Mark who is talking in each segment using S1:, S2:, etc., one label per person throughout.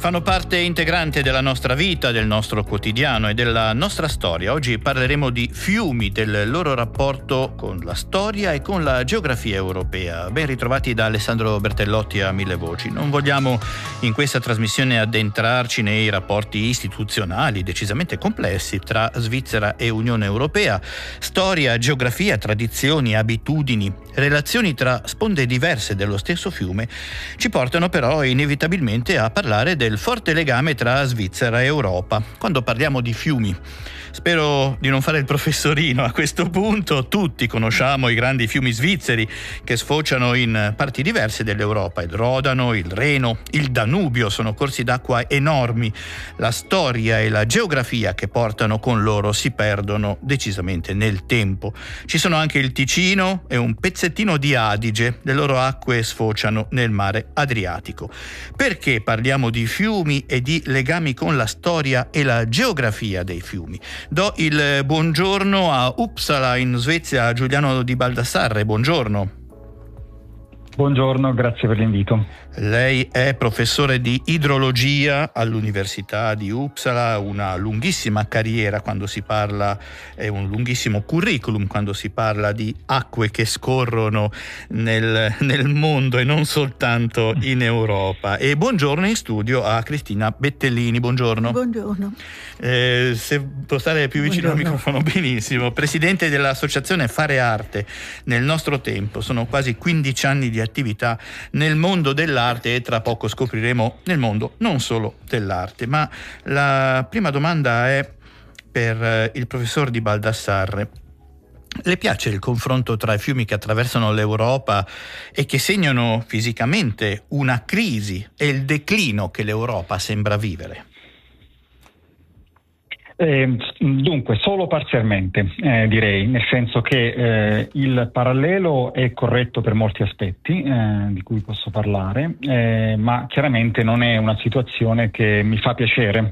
S1: fanno parte integrante della nostra vita, del nostro quotidiano e della nostra storia. Oggi parleremo di fiumi, del loro rapporto con la storia e con la geografia europea. Ben ritrovati da Alessandro Bertellotti a Mille Voci. Non vogliamo in questa trasmissione addentrarci nei rapporti istituzionali decisamente complessi tra Svizzera e Unione Europea. Storia, geografia, tradizioni, abitudini, relazioni tra sponde diverse dello stesso fiume ci portano però inevitabilmente a parlare del forte legame tra Svizzera e Europa. Quando parliamo di fiumi, spero di non fare il professorino a questo punto, tutti conosciamo i grandi fiumi svizzeri che sfociano in parti diverse dell'Europa. Il Rodano, il Reno, il Danubio sono corsi d'acqua enormi. La storia e la geografia che portano con loro si perdono decisamente nel tempo. Ci sono anche il Ticino e un pezzettino di Adige, le loro acque sfociano nel mare Adriatico. Perché parliamo di fiumi e di legami con la storia e la geografia dei fiumi? Do il buongiorno a Uppsala in Svezia a Giuliano Di Baldassarre. Buongiorno.
S2: Buongiorno, grazie per l'invito.
S1: Lei è professore di idrologia all'Università di Uppsala, una lunghissima carriera quando si parla, è un lunghissimo curriculum quando si parla di acque che scorrono nel mondo e non soltanto in Europa. E buongiorno in studio a Cristina Bettellini. Buongiorno.
S3: Buongiorno.
S1: Se può stare più vicino al microfono, benissimo. Presidente dell'associazione Fare Arte nel nostro tempo. Sono quasi 15 anni di attività nel mondo dell'arte e tra poco scopriremo nel mondo non solo dell'arte. Ma la prima domanda è per il professor Di Baldassarre. Le piace il confronto tra i fiumi che attraversano l'Europa e che segnano fisicamente una crisi e il declino che l'Europa sembra vivere?
S2: Dunque, solo parzialmente direi, nel senso che il parallelo è corretto per molti aspetti di cui posso parlare, ma chiaramente non è una situazione che mi fa piacere.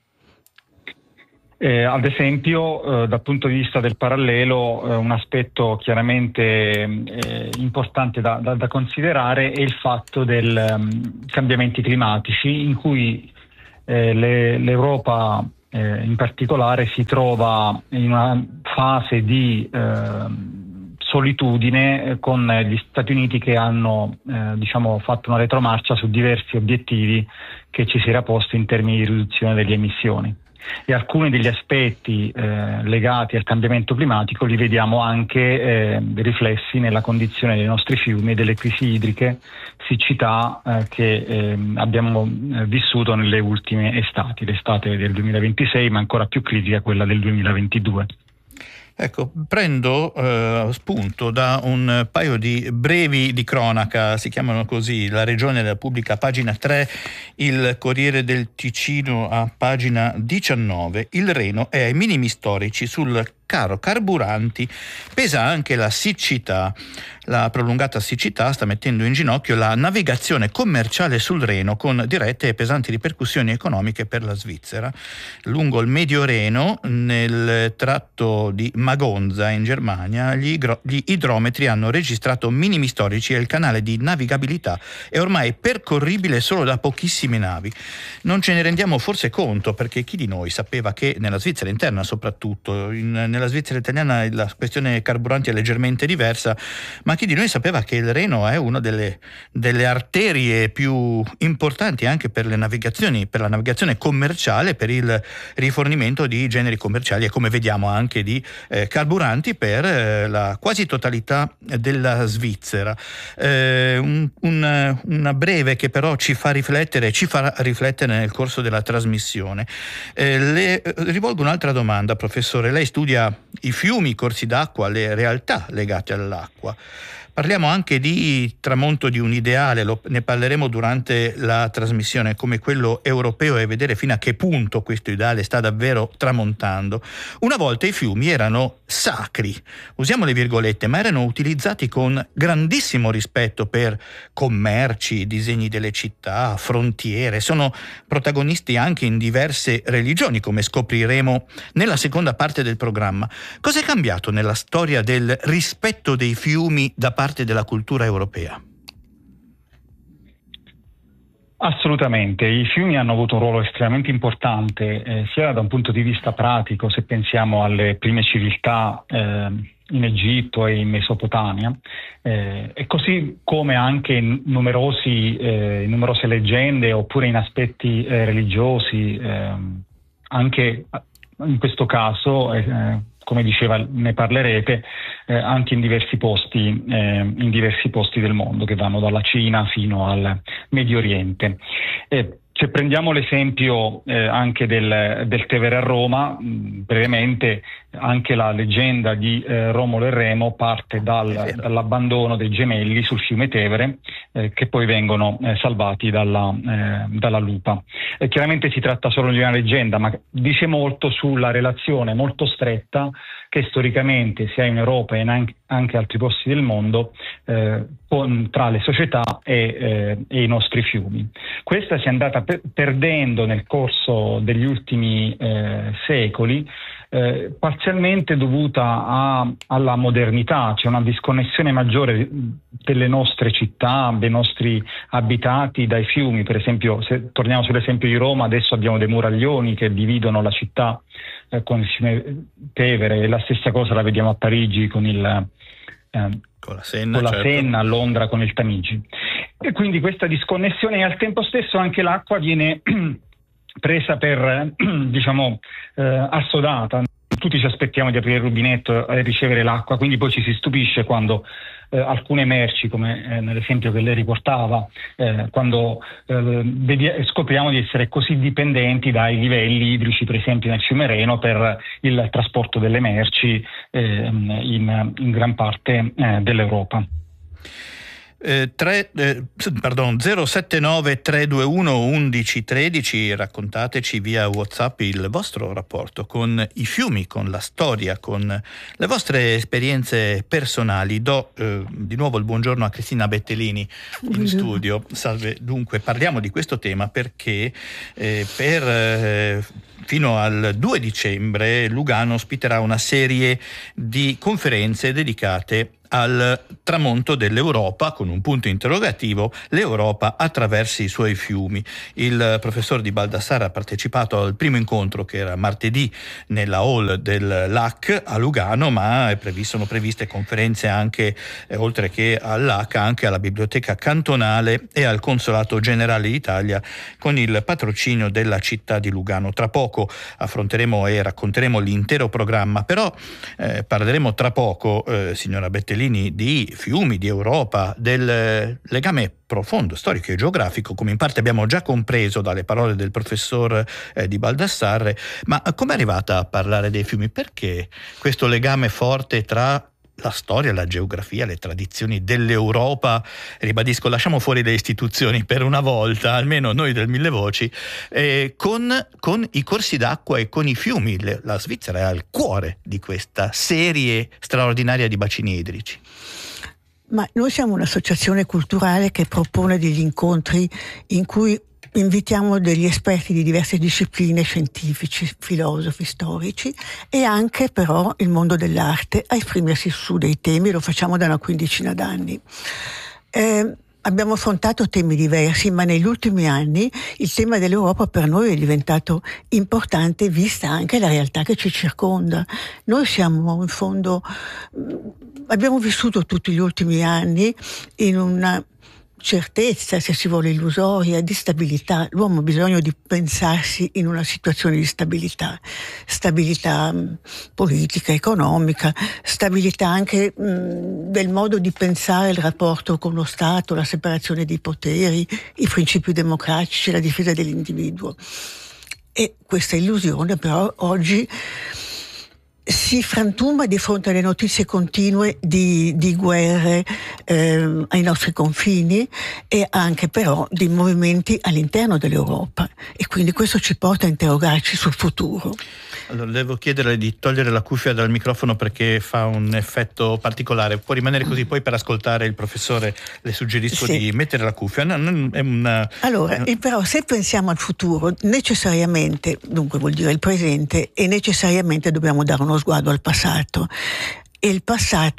S2: Ad esempio, dal punto di vista del parallelo, un aspetto chiaramente importante da considerare è il fatto dei cambiamenti climatici, in cui l'Europa in particolare si trova in una fase di solitudine con gli Stati Uniti che hanno fatto una retromarcia su diversi obiettivi che ci si era posti in termini di riduzione delle emissioni. E alcuni degli aspetti legati al cambiamento climatico li vediamo anche riflessi nella condizione dei nostri fiumi e delle crisi idriche, siccità che abbiamo vissuto nelle ultime estati, l'estate del 2026, ma ancora più critica quella del 2022.
S1: Ecco, prendo spunto da un paio di brevi di cronaca, si chiamano così, la Regione la pubblica a pagina 3, il Corriere del Ticino a pagina 19, il Reno è ai minimi storici sul caro carburanti, pesa anche la siccità. La prolungata siccità sta mettendo in ginocchio la navigazione commerciale sul Reno con dirette e pesanti ripercussioni economiche per la Svizzera. Lungo il Medio Reno, nel tratto di Magonza in Germania, gli idrometri hanno registrato minimi storici e il canale di navigabilità è ormai percorribile solo da pochissime navi. Non ce ne rendiamo forse conto perché chi di noi sapeva che nella Svizzera interna soprattutto, nella Svizzera italiana la questione carburanti è leggermente diversa, ma chi di noi sapeva che il Reno è una delle arterie più importanti anche per le navigazioni, per la navigazione commerciale, per il rifornimento di generi commerciali e come vediamo anche di carburanti per la quasi totalità della Svizzera. Una breve che però ci farà riflettere nel corso della trasmissione. Le rivolgo un'altra domanda, professore. Lei studia i fiumi, i corsi d'acqua, le realtà legate all'acqua. Parliamo anche di tramonto di un ideale, ne parleremo durante la trasmissione, come quello europeo, e vedere fino a che punto questo ideale sta davvero tramontando. Una volta i fiumi erano sacri, usiamo le virgolette, ma erano utilizzati con grandissimo rispetto per commerci, disegni delle città, frontiere. Sono protagonisti anche in diverse religioni, come scopriremo nella seconda parte del programma. Cos'è cambiato nella storia del rispetto dei fiumi da parte della cultura europea?
S2: Assolutamente, i fiumi hanno avuto un ruolo estremamente importante, sia da un punto di vista pratico, se pensiamo alle prime civiltà in Egitto e in Mesopotamia, e così come anche in numerose leggende oppure in aspetti religiosi, anche in questo caso, come diceva, ne parlerete, anche in diversi posti del mondo, che vanno dalla Cina fino al Medio Oriente. Se prendiamo l'esempio anche del Tevere a Roma, brevemente, anche la leggenda di Romolo e Remo parte dall'abbandono dei gemelli sul fiume Tevere, che poi vengono salvati dalla lupa. Chiaramente si tratta solo di una leggenda, ma dice molto sulla relazione molto stretta che storicamente si ha in Europa e anche altri posti del mondo tra le società e i nostri fiumi. Questa si è andata perdendo nel corso degli ultimi secoli, parzialmente dovuta alla modernità. C'è una disconnessione maggiore delle nostre città, dei nostri abitati dai fiumi. Per esempio, se torniamo sull'esempio di Roma, adesso abbiamo dei muraglioni che dividono la città con il fiume Tevere, e la stessa cosa la vediamo a Parigi con la Senna, certo. Senna, a Londra con il Tamigi. E quindi questa disconnessione, e al tempo stesso anche l'acqua viene presa per, assodata. Tutti ci aspettiamo di aprire il rubinetto e ricevere l'acqua, quindi poi ci si stupisce quando alcune merci, come nell'esempio che lei riportava, quando scopriamo di essere così dipendenti dai livelli idrici presenti nel fiume Reno per il trasporto delle merci in gran parte dell'Europa.
S1: 079 321 1113, raccontateci via WhatsApp il vostro rapporto con i fiumi, con la storia, con le vostre esperienze personali. Do di nuovo il buongiorno a Cristina Bettellini in studio. Salve. Dunque, parliamo di questo tema perché fino al 2 dicembre Lugano ospiterà una serie di conferenze dedicate al tramonto dell'Europa, con un punto interrogativo: l'Europa attraverso i suoi fiumi. Il professor Di Baldassarre ha partecipato al primo incontro, che era martedì nella hall del LAC a Lugano, ma sono previste conferenze anche, oltre che al LAC, anche alla Biblioteca Cantonale e al Consolato Generale d'Italia, con il patrocinio della città di Lugano. Tra poco affronteremo e racconteremo l'intero programma, però parleremo tra poco, signora Bettellini, di fiumi, di Europa, del legame profondo, storico e geografico, come in parte abbiamo già compreso dalle parole del professor Di Baldassarre. Ma come è arrivata a parlare dei fiumi? Perché questo legame forte tra la storia, la geografia, le tradizioni dell'Europa? Ribadisco, lasciamo fuori le istituzioni per una volta, almeno noi del Mille Voci, con i corsi d'acqua e con i fiumi. La Svizzera è al cuore di questa serie straordinaria di bacini idrici.
S3: Ma noi siamo un'associazione culturale che propone degli incontri in cui invitiamo degli esperti di diverse discipline, scientifici, filosofi, storici, e anche però il mondo dell'arte a esprimersi su dei temi. Lo facciamo da una quindicina d'anni. Abbiamo affrontato temi diversi, ma negli ultimi anni il tema dell'Europa per noi è diventato importante, vista anche la realtà che ci circonda. Noi siamo, in fondo, abbiamo vissuto tutti gli ultimi anni in una certezza, se si vuole illusoria, di stabilità. L'uomo ha bisogno di pensarsi in una situazione di stabilità politica, economica, stabilità anche del modo di pensare il rapporto con lo Stato, la separazione dei poteri, i principi democratici, la difesa dell'individuo. E questa illusione però oggi si frantuma di fronte alle notizie continue di guerre ai nostri confini, e anche però di movimenti all'interno dell'Europa, e quindi questo ci porta a interrogarci sul futuro.
S1: Allora, devo chiederle di togliere la cuffia dal microfono perché fa un effetto particolare. Può rimanere così, poi per ascoltare il professore le suggerisco di mettere la cuffia.
S3: Allora, però se pensiamo al futuro, necessariamente, dunque vuol dire il presente, e necessariamente dobbiamo dare uno sguardo al passato. E il passato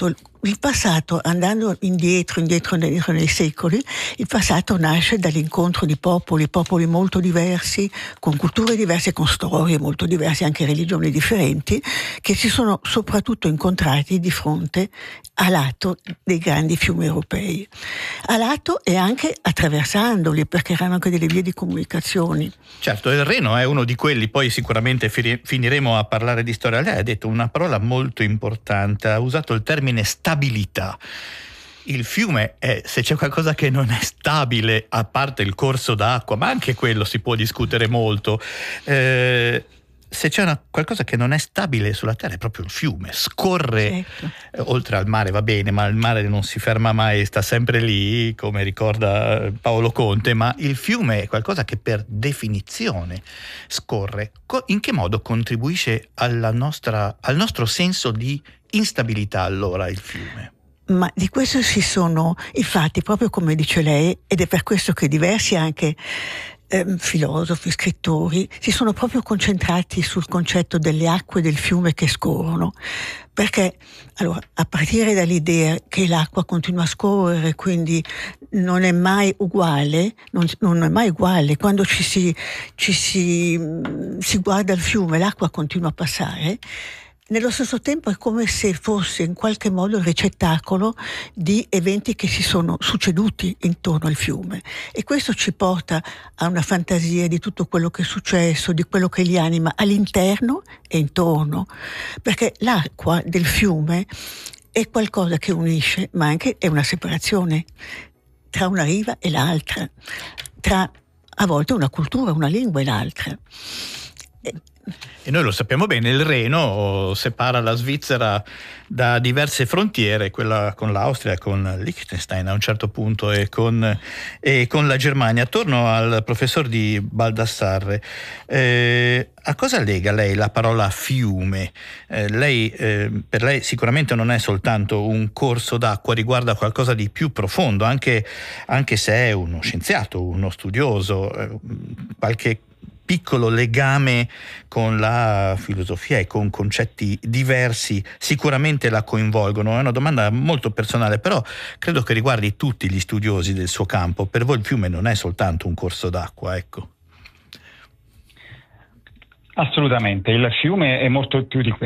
S3: il passato, andando indietro nei secoli, il passato nasce dall'incontro di popoli molto diversi, con culture diverse, con storie molto diverse, anche religioni differenti, che si sono soprattutto incontrati di fronte a lato dei grandi fiumi europei. A lato e anche attraversandoli, perché erano anche delle vie di comunicazioni.
S1: Certo, il Reno è uno di quelli, poi sicuramente finiremo a parlare di storia. Lei ha detto una parola molto importante, ha usato il termine stabilità. Il fiume se c'è qualcosa che non è stabile, a parte il corso d'acqua, ma anche quello si può discutere molto, se c'è qualcosa che non è stabile sulla terra è proprio il fiume, scorre, certo. Oltre al mare va bene, ma il mare non si ferma mai, sta sempre lì, come ricorda Paolo Conte, ma il fiume è qualcosa che per definizione scorre. In che modo contribuisce al nostro senso di instabilità allora il fiume?
S3: Ma di questo si sono, infatti, proprio come dice lei, ed è per questo che diversi anche filosofi, scrittori si sono proprio concentrati sul concetto delle acque del fiume che scorrono, perché allora, a partire dall'idea che l'acqua continua a scorrere, quindi non è mai uguale, non è mai uguale, quando ci si guarda il fiume, l'acqua continua a passare. Nello stesso tempo è come se fosse in qualche modo il ricettacolo di eventi che si sono succeduti intorno al fiume, e questo ci porta a una fantasia di tutto quello che è successo, di quello che li anima all'interno e intorno, perché l'acqua del fiume è qualcosa che unisce, ma anche è una separazione tra una riva e l'altra, tra a volte una cultura, una lingua e l'altra.
S1: E noi lo sappiamo bene, il Reno separa la Svizzera da diverse frontiere, quella con l'Austria, con Liechtenstein a un certo punto e con la Germania. Torno al professor di Baldassarre. A cosa lega lei la parola fiume? Per lei sicuramente non è soltanto un corso d'acqua, riguarda qualcosa di più profondo, anche se è uno scienziato, uno studioso, qualche piccolo legame con la filosofia e con concetti diversi sicuramente la coinvolgono. È una domanda molto personale, però credo che riguardi tutti gli studiosi del suo campo. Per voi il fiume non è soltanto un corso d'acqua, ecco.
S2: Assolutamente, il fiume è molto più di questo.